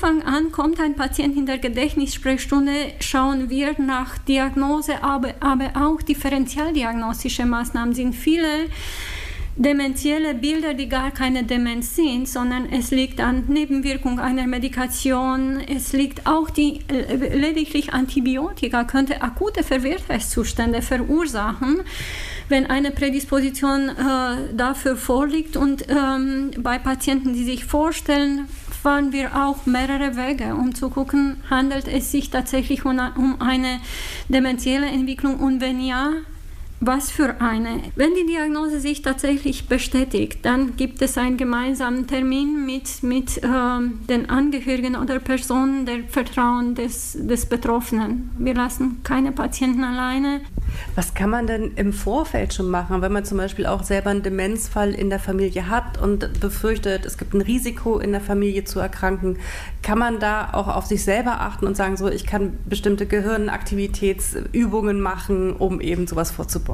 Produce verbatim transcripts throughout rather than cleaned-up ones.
Anfang an kommt ein Patient in der Gedächtnissprechstunde, schauen wir nach Diagnose, aber, aber auch differentialdiagnostische Maßnahmen sind viele dementielle Bilder, die gar keine Demenz sind, sondern es liegt an Nebenwirkung einer Medikation, es liegt auch die lediglich Antibiotika, könnte akute Verwirrtheitszustände verursachen, wenn eine Prädisposition äh, dafür vorliegt. Und ähm, bei Patienten, die sich vorstellen, fahren wir auch mehrere Wege, um zu gucken, handelt es sich tatsächlich um, um eine dementielle Entwicklung und wenn ja, was für eine? Wenn die Diagnose sich tatsächlich bestätigt, dann gibt es einen gemeinsamen Termin mit, mit äh, den Angehörigen oder Personen der Vertrauen des, des Betroffenen. Wir lassen keine Patienten alleine. Was kann man denn im Vorfeld schon machen, wenn man zum Beispiel auch selber einen Demenzfall in der Familie hat und befürchtet, es gibt ein Risiko in der Familie zu erkranken? Kann man da auch auf sich selber achten und sagen, so, ich kann bestimmte Gehirnaktivitätsübungen machen, um eben sowas vorzubeugen?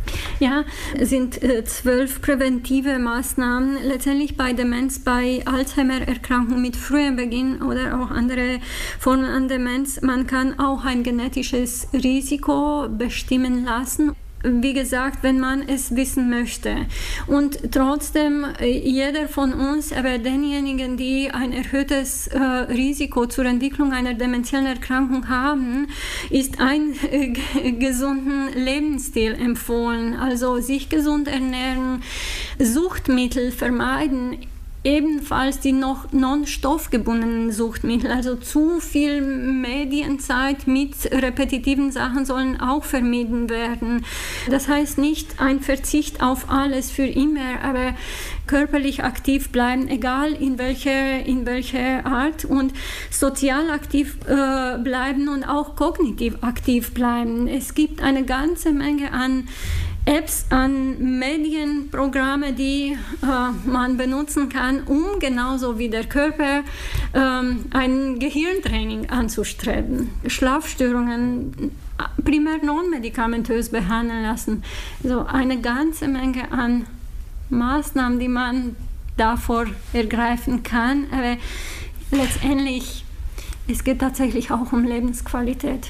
Ja, es sind äh, zwölf präventive Maßnahmen. Letztendlich bei Demenz, bei Alzheimer-Erkrankung mit frühem Beginn oder auch andere Formen an Demenz, man kann auch ein genetisches Risiko bestimmen lassen. Wie gesagt, wenn man es wissen möchte. Und trotzdem, jeder von uns, aber denjenigen, die ein erhöhtes äh, Risiko zur Entwicklung einer dementiellen Erkrankung haben, ist ein äh, gesunden Lebensstil empfohlen. Also sich gesund ernähren, Suchtmittel vermeiden, ebenfalls die noch non-stoffgebundenen Suchtmittel, also zu viel Medienzeit mit repetitiven Sachen sollen auch vermieden werden. Das heißt nicht ein Verzicht auf alles für immer, aber körperlich aktiv bleiben, egal in welche, in welche Art, und sozial aktiv äh, bleiben und auch kognitiv aktiv bleiben. Es gibt eine ganze Menge an Apps, an Medienprogramme, die äh, man benutzen kann, um genauso wie der Körper ähm, ein Gehirntraining anzustreben. Schlafstörungen primär non-medikamentös behandeln lassen. So eine ganze Menge an Maßnahmen, die man davor ergreifen kann. Aber letztendlich, es geht tatsächlich auch um Lebensqualität.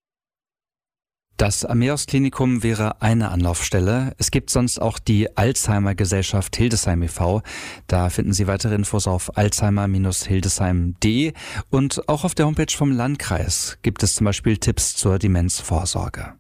Das Ameos Klinikum wäre eine Anlaufstelle. Es gibt sonst auch die Alzheimer-Gesellschaft Hildesheim e V Da finden Sie weitere Infos auf alzheimer Bindestrich hildesheim punkt de und auch auf der Homepage vom Landkreis gibt es zum Beispiel Tipps zur Demenzvorsorge.